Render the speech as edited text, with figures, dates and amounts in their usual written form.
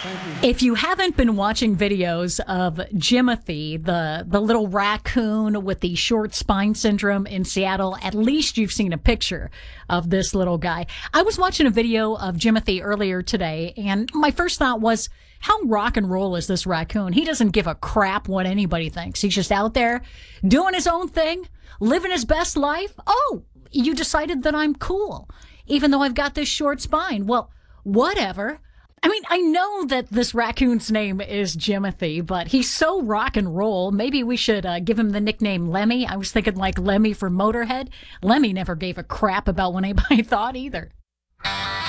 If you haven't been watching videos of Jimothy, the little raccoon with the short spine syndrome in Seattle, at least you've seen a picture of this little guy. I was watching a video of Jimothy earlier today, and my first thought was, how rock and roll is this raccoon? He doesn't give a crap what anybody thinks. He's just out there doing his own thing, living his best life. Oh, you decided that I'm cool, even though I've got this short spine. Well, whatever. I mean, I know that this raccoon's name is Jimothy, but he's so rock and roll. Maybe we should give him the nickname Lemmy. I was thinking like Lemmy from Motorhead. Lemmy never gave a crap about what anybody thought either.